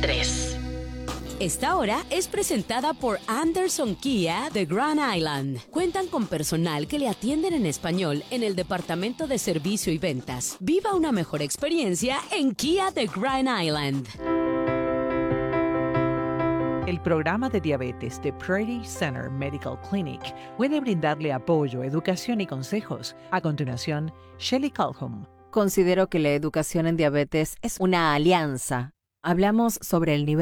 3. Esta hora es presentada por Anderson Kia de Grand Island. Cuentan con personal que le atienden en español en el departamento de servicio y ventas. Viva una mejor experiencia en Kia de Grand Island. El programa de diabetes de Prairie Center Medical Clinic puede brindarle apoyo, educación y consejos. A continuación, Shelley Calhoun. Considero que la educación en diabetes es una alianza. Hablamos sobre el nivel